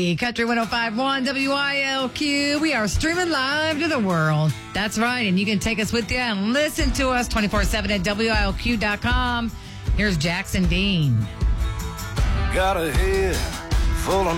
Hey, Country 105.1 WILQ. We are streaming live to the world. That's right. And you can take us with you and listen to us 24/7 at WILQ.com. Here's Jackson Dean. Got a head full of